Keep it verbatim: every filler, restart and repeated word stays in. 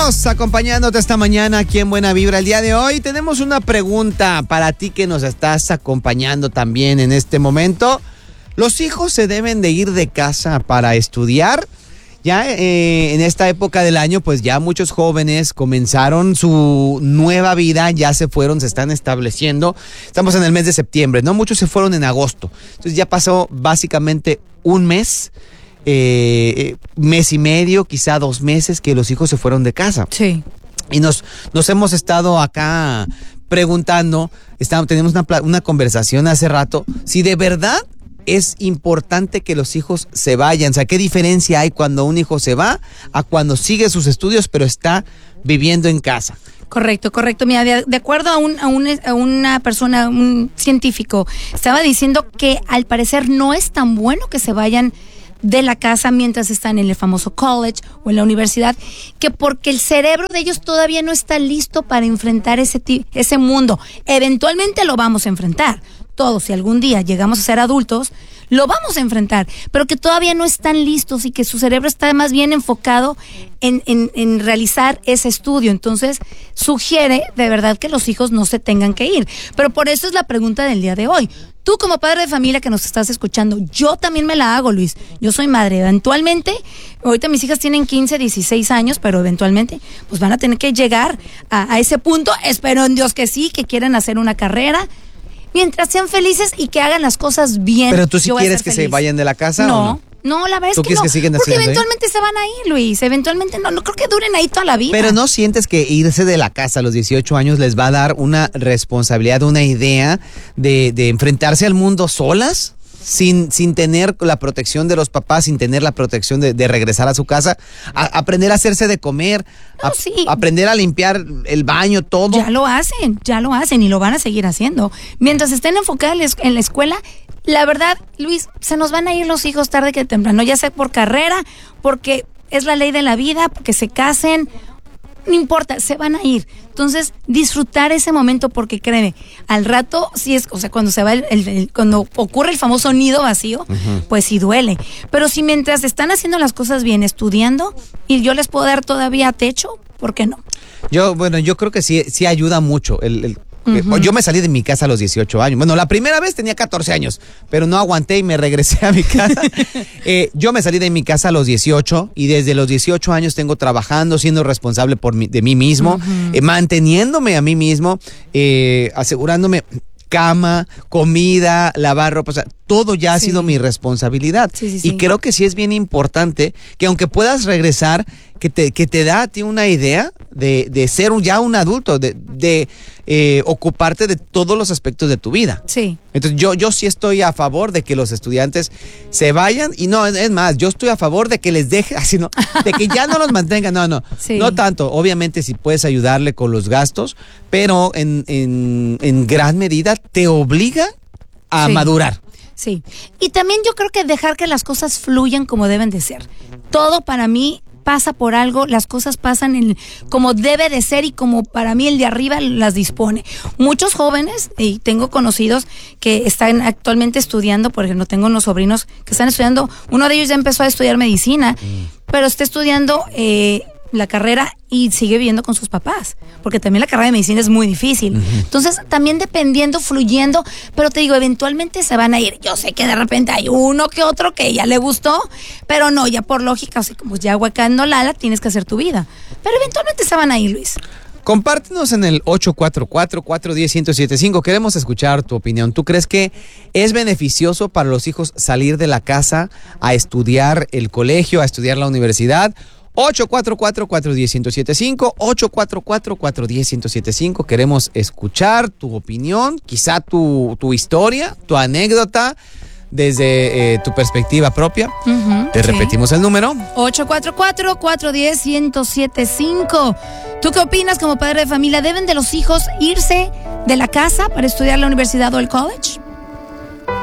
Seguimos acompañándote esta mañana aquí en Buena Vibra. El día de hoy tenemos una pregunta para ti que nos estás acompañando también en este momento. ¿Los hijos se deben de ir de casa para estudiar? Ya eh, en esta época del año, pues ya muchos jóvenes comenzaron su nueva vida, ya se fueron, se están estableciendo. Estamos en el mes de septiembre, ¿no? Muchos se fueron en agosto. Entonces ya pasó básicamente un mes, eh, mes y medio, quizá dos meses que los hijos se fueron de casa. Sí. Y nos, nos hemos estado acá preguntando, estábamos, tenemos una, una conversación hace rato, si de verdad es importante que los hijos se vayan. O sea, ¿qué diferencia hay cuando un hijo se va a cuando sigue sus estudios pero está viviendo en casa? Correcto, correcto. Mira, de, de acuerdo a, un, a, un, a una persona, un científico, estaba diciendo que al parecer no es tan bueno que se vayan de la casa mientras están en el famoso college o en la universidad, que porque el cerebro de ellos todavía no está listo para enfrentar ese, ese mundo. Eventualmente lo vamos a enfrentar. Todos, si algún día llegamos a ser adultos, lo vamos a enfrentar, pero que todavía no están listos y que su cerebro está más bien enfocado en, en, en realizar ese estudio. Entonces, sugiere de verdad que los hijos no se tengan que ir. Pero por eso es la pregunta del día de hoy. Tú como padre de familia que nos estás escuchando, yo también me la hago, Luis. Yo soy madre. Eventualmente, ahorita mis hijas tienen quince, dieciséis años, pero eventualmente pues van a tener que llegar a, a ese punto. Espero en Dios que sí, que quieran hacer una carrera. Mientras sean felices y que hagan las cosas bien. ¿Pero tú sí quieres que se vayan de la casa no, o no? No, la verdad es ¿Tú que quieres no. que sigan porque haciendo, eventualmente eh? se van a ir, Luis. Eventualmente no, no creo que duren ahí toda la vida. Pero ¿no sientes que irse de la casa a los dieciocho años les va a dar una responsabilidad, una idea de, de enfrentarse al mundo solas? Sin, sin tener la protección de los papás, sin tener la protección de, de regresar a su casa, a, aprender a hacerse de comer, no, a, sí. aprender a limpiar el baño, todo. Ya lo hacen, ya lo hacen y lo van a seguir haciendo. Mientras estén enfocados en la escuela, la verdad, Luis, se nos van a ir los hijos tarde que temprano, ya sea por carrera, porque es la ley de la vida, porque se casen. No importa, se van a ir. Entonces, disfrutar ese momento, porque créeme, al rato, sí es, o sea, cuando se va el, el, el cuando ocurre el famoso nido vacío, uh-huh. pues sí duele. Pero si mientras están haciendo las cosas bien, estudiando, y yo les puedo dar todavía techo, ¿por qué no? Yo, bueno, yo creo que sí, sí ayuda mucho el, el Uh-huh. Yo me salí de mi casa a los dieciocho años. Bueno, la primera vez tenía catorce años, pero no aguanté y me regresé a mi casa. eh, yo me salí de mi casa a los dieciocho y desde los dieciocho años tengo trabajando, siendo responsable por mi, de mí mismo, uh-huh. eh, manteniéndome a mí mismo, eh, asegurándome cama, comida, lavar ropa, o sea, todo ya ha sí. sido mi responsabilidad. Sí, sí, sí. Y creo que sí es bien importante que aunque puedas regresar, que te, que te da a ti una idea de, de ser un, ya un adulto, de, de eh, ocuparte de todos los aspectos de tu vida. Sí. Entonces yo, yo sí estoy a favor de que los estudiantes se vayan y no, es más, yo estoy a favor de que les deje, así no, de que ya no los mantengan, no, no, sí. no tanto. Obviamente si puedes ayudarle con los gastos, pero en, en, en gran medida te obliga a sí. madurar. Sí, y también yo creo que dejar que las cosas fluyan como deben de ser. Todo para mí pasa por algo, las cosas pasan en, como debe de ser y como para mí el de arriba las dispone. Muchos jóvenes, y tengo conocidos que están actualmente estudiando, por ejemplo, tengo unos sobrinos que están estudiando, uno de ellos ya empezó a estudiar medicina, mm. pero está estudiando eh, la carrera y sigue viviendo con sus papás, porque también la carrera de medicina es muy difícil. Uh-huh. Entonces, también dependiendo, fluyendo, pero te digo, eventualmente se van a ir. Yo sé que de repente hay uno que otro que ya le gustó, pero no, ya por lógica, o sea, como ya huecando lala, tienes que hacer tu vida. Pero eventualmente se van a ir, Luis. Compártenos en el ocho cuatro cuatro, cuatro uno cero, uno cero siete cinco. Queremos escuchar tu opinión. ¿Tú crees que es beneficioso para los hijos salir de la casa a estudiar el colegio, a estudiar la universidad? ocho cuatro cuatro, cuatro uno cero, uno cero siete cinco, ocho cuatro cuatro, cuatro uno cero, uno cero siete cinco. Queremos escuchar tu opinión, quizá tu, tu historia, tu anécdota, desde eh, tu perspectiva propia. Uh-huh, Te sí. repetimos el número. ocho cuatro cuatro, cuatro uno cero, uno cero siete cinco. ¿Tú qué opinas como padre de familia? ¿Deben de los hijos irse de la casa para estudiar la universidad o el college?